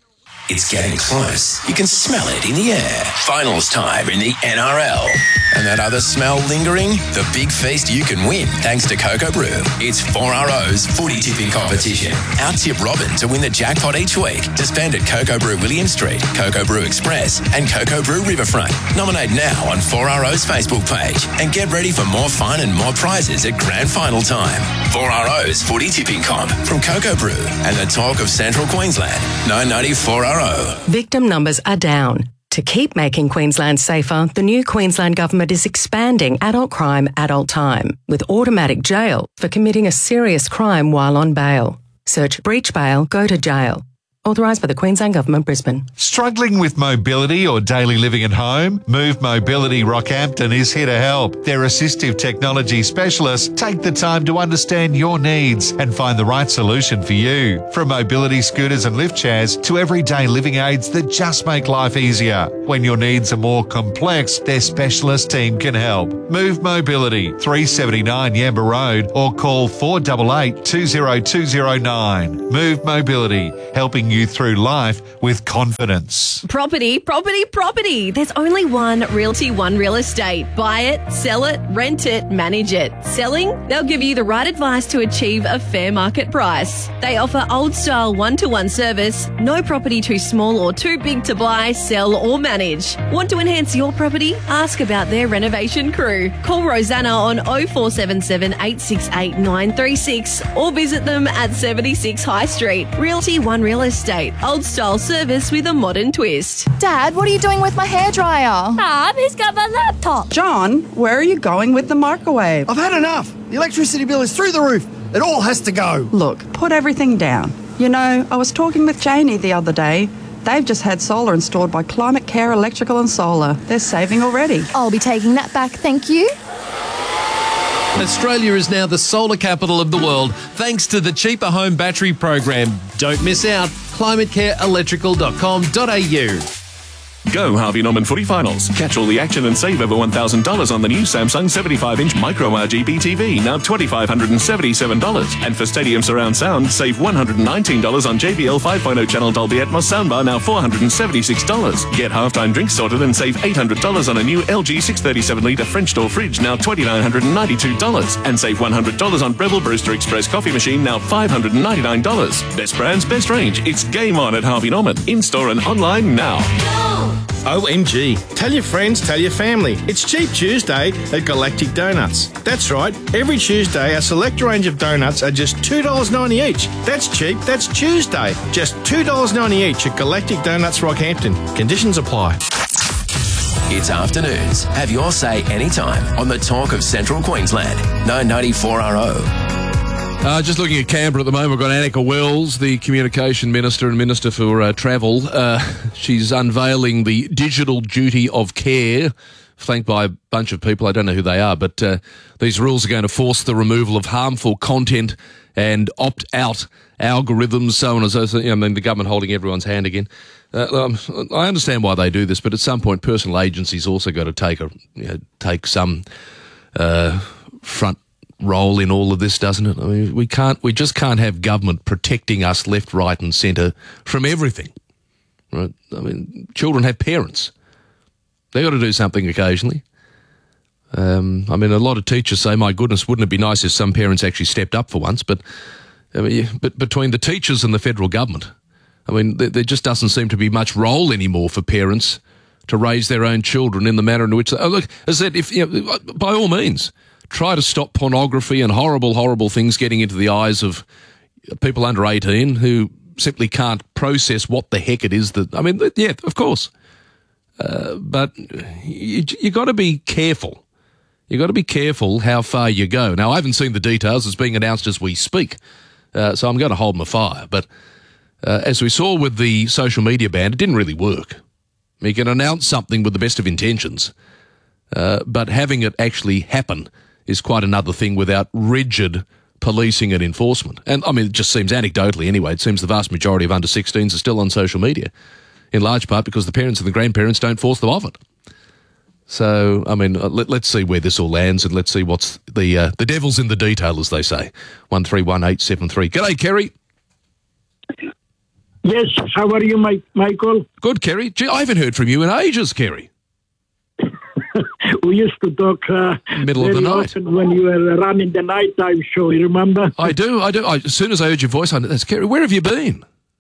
S10: It's getting close. You can smell it in the air. Finals time in the N R L. And that other smell lingering? The big feast you can win thanks to Cocoa Brew. It's four R O's footy tipping competition. Out-tip Robin to win the jackpot each week to spend at Cocoa Brew William Street, Cocoa Brew Express and Cocoa Brew Riverfront. Nominate now on four R O's Facebook page and get ready for more fun and more prizes at grand final time. four R O's footy tipping comp from Cocoa Brew and the talk of Central Queensland. nine ninety four R O.
S16: Victim numbers are down. To keep making Queensland safer, the new Queensland Government is expanding adult crime, adult time, with automatic jail for committing a serious crime while on bail. Search breach bail, go to jail. Authorised by the Queensland Government, Brisbane.
S24: Struggling with mobility or daily living at home? Move Mobility Rockhampton is here to help. Their assistive technology specialists take the time to understand your needs and find the right solution for you. From mobility scooters and lift chairs to everyday living aids that just make life easier. When your needs are more complex, their specialist team can help. Move Mobility, three seventy-nine Yamba Road, or call four eight eight, two zero two zero nine. Move Mobility, helping you through life with confidence.
S9: Property, property, property. There's only one Realty One Real Estate. Buy it, sell it, rent it, manage it. Selling? They'll give you the right advice to achieve a fair market price. They offer old-style one-to-one service, no property too small or too big to buy, sell or manage. Want to enhance your property? Ask about their renovation crew. Call Rosanna on oh four seven seven, eight six eight, nine three six or visit them at seventy-six High Street. Realty One Real Estate. Old style service with a modern twist.
S17: Dad, what are you doing with my hairdryer?
S18: Mum, who's got my laptop?
S21: John, where are you going with the microwave?
S22: I've had enough. The electricity bill is through the roof. It all has to go.
S21: Look, put everything down. You know, I was talking with Janie the other day. They've just had solar installed by Climate Care Electrical and Solar. They're saving already.
S17: I'll be taking that back, thank you.
S23: Australia is now the solar capital of the world thanks to the Cheaper Home Battery Program. Don't miss out. climate care electrical dot com dot a u.
S27: Go Harvey Norman Footy Finals. Catch all the action and save over one thousand dollars on the new Samsung seventy-five inch Micro R G B T V, now two thousand five hundred seventy-seven dollars. And for Stadium Surround Sound, save one hundred nineteen dollars on J B L five point oh channel Dolby Atmos soundbar, now four hundred seventy-six dollars. Get halftime drinks sorted and save eight hundred dollars on a new L G six thirty-seven litre French door fridge, now two thousand nine hundred ninety-two dollars. And save one hundred dollars on Breville Brewster Express coffee machine, now five hundred ninety-nine dollars. Best brands, best range. It's game on at Harvey Norman. In-store and online now.
S28: O M G. Tell your friends, tell your family. It's Cheap Tuesday at Galactic Donuts. That's right. Every Tuesday, a select range of donuts are just two dollars ninety each. That's cheap. That's Tuesday. Just two dollars ninety each at Galactic Donuts Rockhampton. Conditions apply.
S10: It's afternoons. Have your say anytime on the talk of Central Queensland. nine ninety-four R O.
S14: Uh, just looking at Canberra at the moment, we've got Annika Wells, the Communication Minister and Minister for uh, Travel. Uh, she's unveiling the digital duty of care, flanked by a bunch of people. I don't know who they are, but uh, these rules are going to force the removal of harmful content and opt-out algorithms, so on and so forth. I mean, the government holding everyone's hand again. Uh, um, I understand why they do this, but at some point, personal agencies also got to take a you know, take some uh, front role in all of this, doesn't it? I mean, we can't, we just can't have government protecting us left, right, and centre from everything, right? I mean, children have parents; they got to do something occasionally. Um, I mean, a lot of teachers say, "My goodness, wouldn't it be nice if some parents actually stepped up for once?" But, I mean, but between the teachers and the federal government, I mean, there, there just doesn't seem to be much role anymore for parents to raise their own children in the manner in which. Oh, look, as I said, if you know, by all means, try to stop pornography and horrible, horrible things getting into the eyes of people under eighteen who simply can't process what the heck it is that, I mean, yeah, of course. Uh, but you, you got to be careful. You got to be careful how far you go. Now, I haven't seen the details. It's being announced as we speak. Uh, so I'm going to hold my fire. But uh, as we saw with the social media ban, it didn't really work. You can announce something with the best of intentions, uh, but having it actually happen is quite another thing without rigid policing and enforcement. And, I mean, it just seems anecdotally anyway, it seems the vast majority of under sixteens are still on social media, in large part because the parents and the grandparents don't force them off it. So, I mean, let, let's see where this all lands and let's see what's the uh, the devil's in the detail, as they say. one three one eight seven three. G'day, Kerry.
S1: Yes, how are you, Mike, Michael?
S14: Good, Kerry. Gee, I haven't heard from you in ages, Kerry.
S1: We used to talk uh,
S14: Middle of
S1: very
S14: the night.
S1: often when you were running the nighttime show, you remember?
S14: I do, I do. I, as soon as I heard your voice, I know that's Kerry. Where have you been?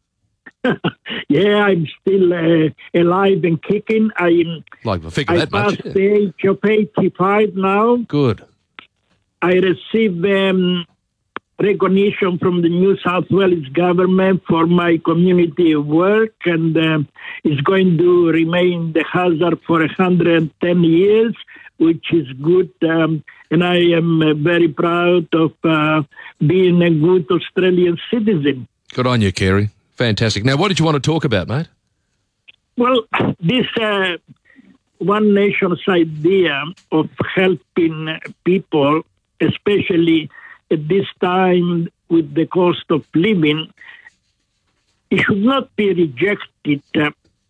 S1: Yeah, I'm still uh, alive and kicking. I'm,
S14: Like, I figure
S1: I
S14: that much.
S1: passed the age of eighty-five now.
S14: Good.
S1: I received um, recognition from the New South Wales government for my community work, and um, it's going to remain the hazard for one hundred ten years, which is good. Um, and I am uh, very proud of uh, being a good Australian citizen.
S14: Good on you, Kerry. Fantastic. Now, what did you want to talk about, mate?
S1: Well, this uh, One Nation's idea of helping people, especially at this time with the cost of living, it should not be rejected. Uh,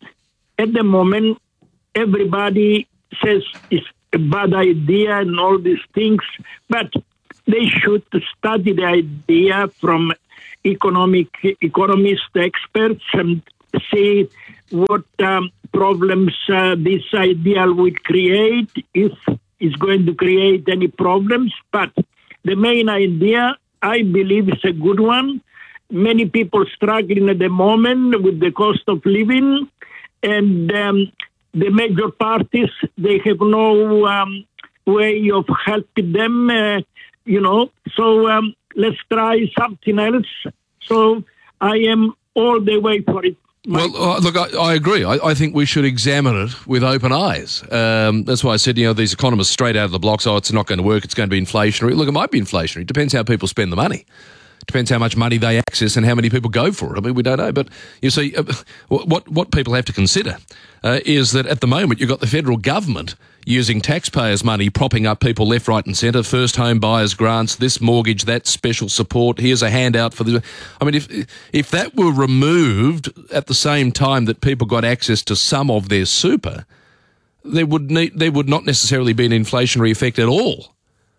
S1: at the moment, everybody says it's a bad idea and all these things, but they should study the idea from economic economist experts and see what um, problems uh, this idea would create, if it's going to create any problems. But the main idea, I believe, is a good one. Many people struggling at the moment with the cost of living, and um, the major parties, they have no um, way of helping them, uh, you know. So um, let's try something else. So I am all the way for it.
S14: Well, uh, look, I, I agree. I, I think we should examine it with open eyes. Um, that's why I said, you know, these economists straight out of the blocks, oh, it's not going to work, it's going to be inflationary. Look, it might be inflationary. It depends how people spend the money. Depends how much money they access and how many people go for it. I mean, we don't know. But you see, uh, what what people have to consider uh, is that at the moment you've got the federal government using taxpayers' money propping up people left, right and centre, first home buyers grants, this mortgage, that special support, here's a handout for the... I mean, if if that were removed at the same time that people got access to some of their super, there would need, there would not necessarily be an inflationary effect at all.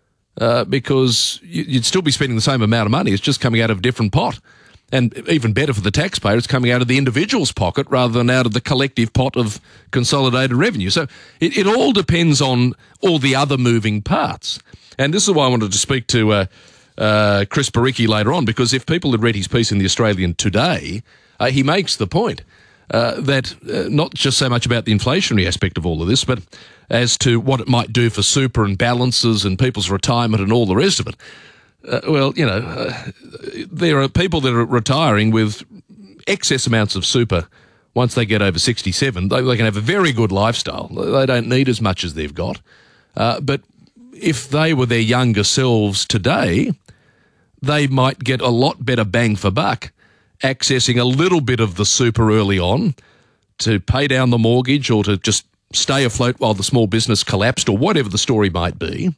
S14: Uh, because you'd still be spending the same amount of money. It's just coming out of a different pot. And even better for the taxpayer, it's coming out of the individual's pocket rather than out of the collective pot of consolidated revenue. So it, it all depends on all the other moving parts. And this is why I wanted to speak to uh, uh, Chris Baricchi later on, because if people had read his piece in The Australian today, uh, he makes the point uh, that uh, not just so much about the inflationary aspect of all of this, but as to what it might do for super and balances and people's retirement and all the rest of it. Uh, well, you know, uh, there are people that are retiring with excess amounts of super once they get over sixty-seven. They, they can have a very good lifestyle. They don't need as much as they've got. Uh, but if they were their younger selves today, they might get a lot better bang for buck accessing a little bit of the super early on to pay down the mortgage or to just stay afloat while the small business collapsed or whatever the story might be.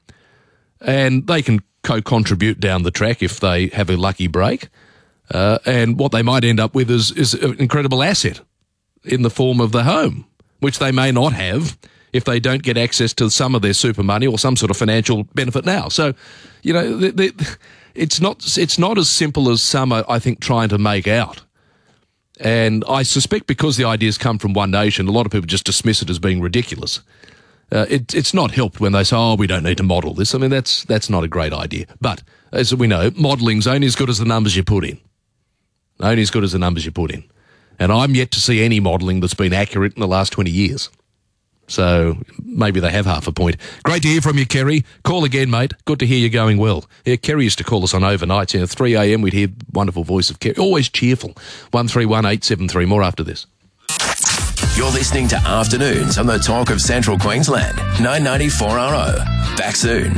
S14: And they can co-contribute down the track if they have a lucky break. Uh, and what they might end up with is, is an incredible asset in the form of the home, which they may not have if they don't get access to some of their super money or some sort of financial benefit now. So, you know, the, the, it's not it's not as simple as some are, I think, trying to make out. And I suspect because the ideas come from One Nation, a lot of people just dismiss it as being ridiculous. Uh, it, it's not helped when they say, oh, we don't need to model this. I mean, that's that's not a great idea. But as we know, modelling's only as good as the numbers you put in. Only as good as the numbers you put in. And I'm yet to see any modelling that's been accurate in the last twenty years. So maybe they have half a point. Great to hear from you, Kerry. Call again, mate. Good to hear you going well. Yeah, Kerry used to call us on overnights. You know, three a.m. we'd hear the wonderful voice of Kerry. Always cheerful. one three one eight seven three. More after this.
S10: You're listening to Afternoons on the Talk of Central Queensland. nine ninety-four R O. Back soon.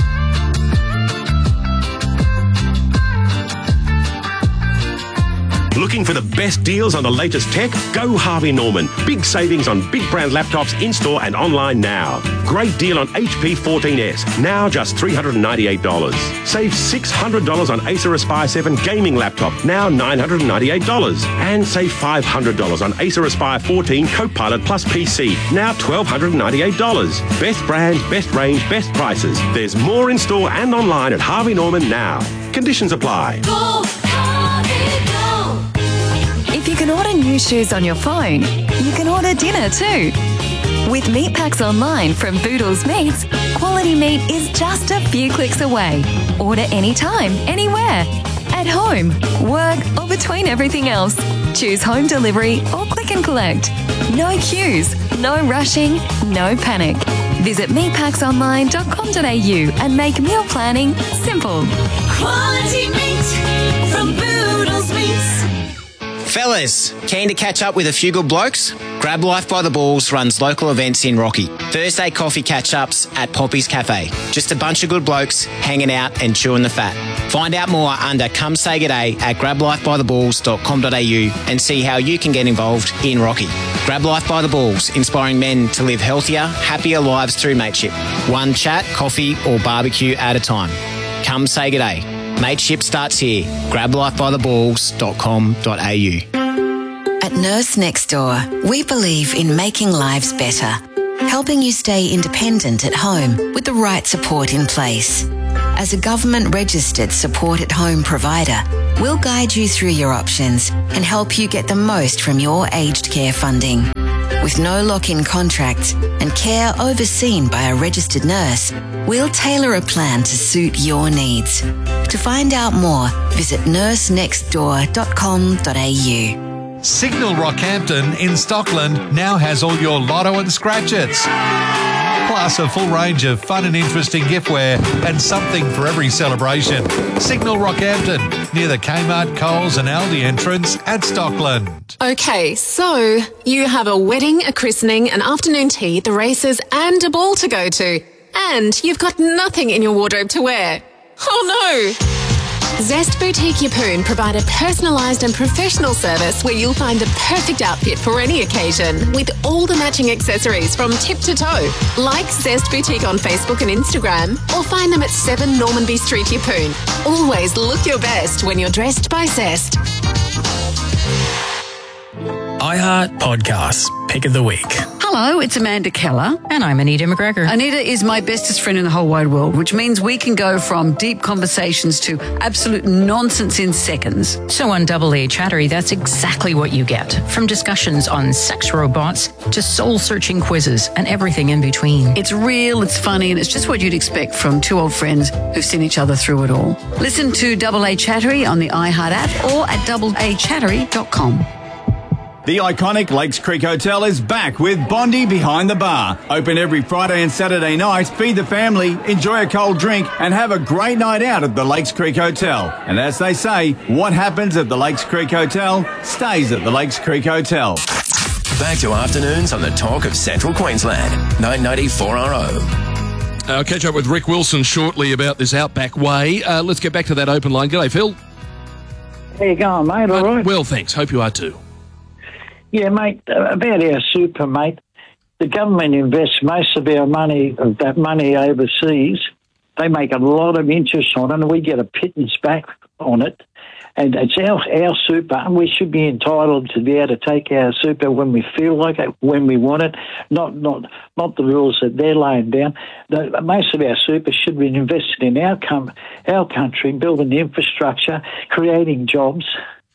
S8: Looking for the best deals on the latest tech? Go Harvey Norman. Big savings on big brand laptops in-store and online now. Great deal on H P fourteen S, now just three hundred ninety-eight dollars. Save six hundred dollars on Acer Aspire seven gaming laptop, now nine hundred ninety-eight dollars. And save five hundred dollars on Acer Aspire fourteen Copilot Plus P C, now one thousand two hundred ninety-eight dollars. Best brands, best range, best prices. There's more in-store and online at Harvey Norman now. Conditions apply.
S2: Go, Harvey, go.
S15: If you
S2: can order new shoes on your phone. You can order dinner too. With meat packs online from Boodles Meats, quality meat is just a few clicks away. Order anytime, anywhere. At home, work, or between everything else. Choose home delivery or click and collect. No queues, no rushing, no panic. Visit meat packs online dot com dot a u and make meal planning simple.
S3: Quality meat from Boodles Meats.
S4: Fellas, keen to catch up with a few good blokes? Grab Life by the Balls runs local events in Rocky. Thursday coffee catch-ups at Poppy's Cafe. Just a bunch of good blokes hanging out and chewing the fat. Find out more under Come Say G'day at grab life by the balls dot com dot a u and see how you can get involved in Rocky. Grab Life by the Balls, inspiring men to live healthier, happier lives through mateship. One chat, coffee or barbecue at a time. Come say g'day. Mateship starts here. grab life by the balls dot com dot a u.
S5: At Nurse Next Door, we believe in making lives better, helping you stay independent at home with the right support in place. As a government-registered support-at-home provider, we'll guide you through your options and help you get the most from your aged care funding. With no lock-in contracts and care overseen by a registered nurse, we'll tailor a plan to suit your needs. To find out more, visit nurse next door dot com dot a u.
S24: Signal Rockhampton in Stockland now has all your lotto and scratch-its. Plus a full range of fun and interesting giftware and something for every celebration. Signal Rockhampton, near the Kmart, Coles and Aldi entrance at Stockland.
S6: Okay, so you have a wedding, a christening, an afternoon tea, the races and a ball to go to. And you've got nothing in your wardrobe to wear. Oh no! Zest Boutique Yeppoon provide a personalised and professional service where you'll find the perfect outfit for any occasion with all the matching accessories from tip to toe. Like Zest Boutique on Facebook and Instagram or find them at seven Normanby Street, Yeppoon. Always look your best when you're dressed by Zest.
S11: iHeart Podcasts, Pick of the Week.
S25: Hello, it's Amanda Keller.
S26: And I'm Anita McGregor.
S25: Anita is my bestest friend in the whole wide world, which means we can go from deep conversations to absolute nonsense in seconds.
S26: So on Double A Chattery, that's exactly what you get. From discussions on sex robots to soul-searching quizzes and everything in between.
S25: It's real, it's funny, and it's just what you'd expect from two old friends who've seen each other through it all. Listen to Double A Chattery on the iHeart app or at double a chattery dot com.
S29: The iconic Lakes Creek Hotel is back with Bondi Behind the Bar. Open every Friday and Saturday night, feed the family, enjoy a cold drink and have a great night out at the Lakes Creek Hotel. And as they say, what happens at the Lakes Creek Hotel stays at the Lakes Creek Hotel.
S10: Back to afternoons on the talk of Central Queensland, nine ninety four R O.
S14: I'll catch up with Rick Wilson shortly about this Outback Way. Uh, let's get back to that open line. G'day, Phil.
S30: How you going, mate? All right?
S14: Well, thanks. Hope you are too.
S30: Yeah, mate, about our super, mate, the government invests most of our money, of that money overseas. They make a lot of interest on it, and we get a pittance back on it. And it's our, our super, and we should be entitled to be able to take our super when we feel like it, when we want it, not not not the rules that they're laying down. The, most of our super should be invested in our, com- our country, building the infrastructure, creating jobs.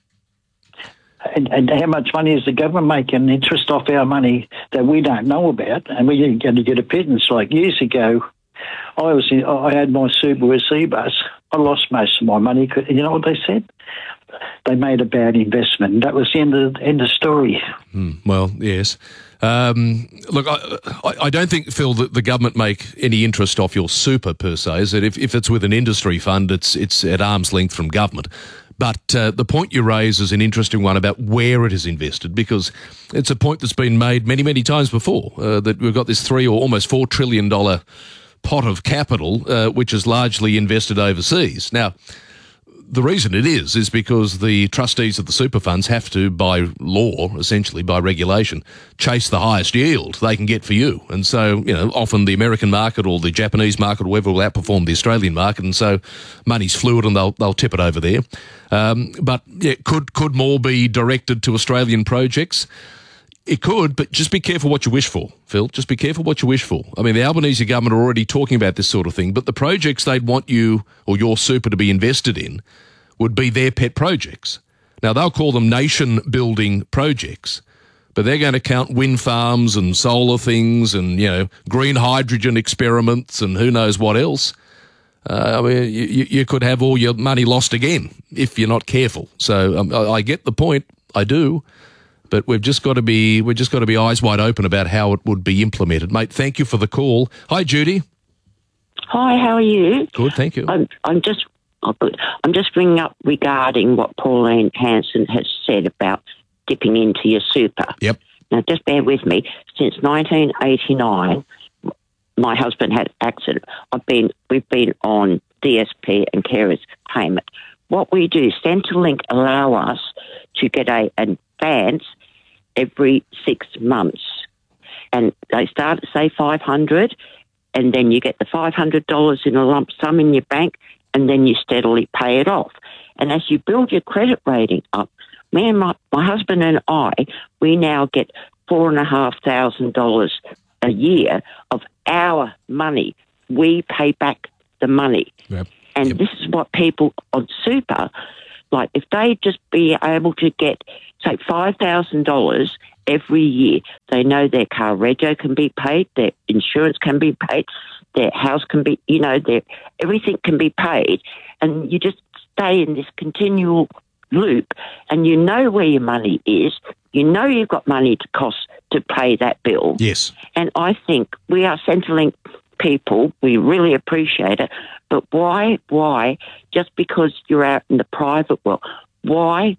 S30: And, and how much money is the government making interest off our money that we don't know about? And we're going to get a pittance. Like years ago, I was in, I had my super with C-Bus. I lost most of my money. You know what they said? They made a bad investment. And that was the end of the end of story.
S14: Mm, well, yes. Um, look, I, I, I don't think, Phil, that the government make any interest off your super per se. Is that if, if it's with an industry fund, it's it's at arm's length from government. But uh, the point you raise is an interesting one about where it is invested, because it's a point that's been made many, many times before, uh, that we've got this three or almost four trillion dollars pot of capital, uh, which is largely invested overseas. Now, the reason it is, is because the trustees of the super funds have to, by law, essentially by regulation, chase the highest yield they can get for you. And so, you know, often the American market or the Japanese market or whatever will outperform the Australian market. And so money's fluid and they'll, they'll tip it over there. Um, but yeah, could, could more be directed to Australian projects? It could, but just be careful what you wish for, Phil. Just be careful what you wish for. I mean, the Albanese government are already talking about this sort of thing, but the projects they'd want you or your super to be invested in would be their pet projects. Now, they'll call them nation-building projects, but they're going to count wind farms and solar things and, you know, green hydrogen experiments and who knows what else. Uh, I mean, you, you could have all your money lost again if you're not careful. So um, I, I get the point, I do, but we've just got to be we've just got to be eyes wide open about how it would be implemented, mate. Thank you for the call. Hi, Judy.
S7: Hi, how are you?
S14: Good, thank you.
S7: I'm, I'm just oh, good. I'm just bringing up regarding what Pauline Hanson has said about dipping into your super.
S14: Yep.
S7: Now, just bear with me. Since nineteen eighty-nine, my husband had an accident. I've been, we've been on D S P and carers payment. What we do, Centrelink allow us to get a advance every six months. And they start at, say, five hundred dollars, and then you get the five hundred dollars in a lump sum in your bank, and then you steadily pay it off. And as you build your credit rating up, me and my, my husband and I, we now get four and a half thousand dollars a year of our money. We pay back the money.
S14: Yep.
S7: And
S14: yep.
S7: this is what people on super, like if they just be able to get, say, five thousand dollars every year, they know their car rego can be paid, their insurance can be paid, their house can be, you know, their everything can be paid, and you just stay in this continual loop, and you know where your money is. You know you've got money to cost to pay that bill.
S14: Yes.
S7: And I think we are Centrelink people. We really appreciate it. But why, why, just because you're out in the private world, why